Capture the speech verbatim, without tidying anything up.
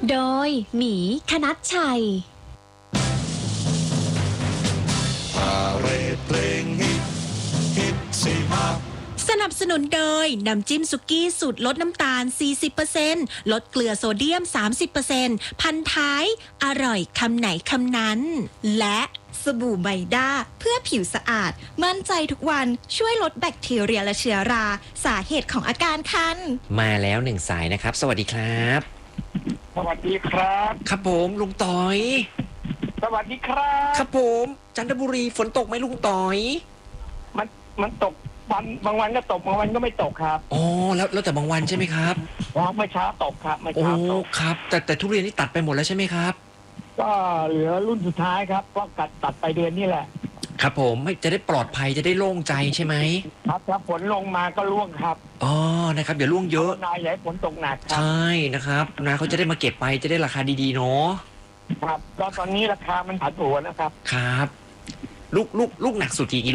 โดยหมีคณัชชัยพาเรดเพลงฮิตฮิตสิมาสนับสนุนโดยน้ำจิ้มสุกี้สูตรลดน้ำตาล สี่สิบเปอร์เซ็นต์ ลดเกลือโซเดียม สามสิบเปอร์เซ็นต์ พันท้ายอร่อยคำไหนคำนั้นและสบู่ไบด้าเพื่อผิวสะอาดมั่นใจทุกวันช่วยลดแบคทีเรียและเชื้อราสาเหตุของอาการคันมาแล้วหนึ่งสายนะครับสวัสดีครับสวัสดีครับครับผมลุงต่อยสวัสดีครับครับผมจันทบุรีฝนตกไหมลุงต่อยมันมันตกวันบางวันก็ตกบางวันก็ไม่ตกครับอ๋อแล้วแล้วแต่บางวันใช่ไหมครับอ๋อเมื่อเช้าตกครับเมื่อโอ้เช้าตกครับแต่แต่ทุเรียนนี่ตัดไปหมดแล้วใช่ไหมครับก็เหลือรุ่นสุดท้ายครับก็กัดตัดไปเดือนนี้แหละครับผมไม่จะได้ปลอดภัยจะได้โล่งใจใช่ไหมครับถ้าฝนลงมาก็ร่วงครับอ๋อนะครับอย่าร่วงเยอะนายใหญ่ฝนตกหนักครับใช่นะครับนะเขาจะได้มาเก็บไปจะได้ราคาดีๆเนาะครับก็ตอนนี้ราคามันผันผวนนะครับครับลูกลูกลูกหนักสุดกี่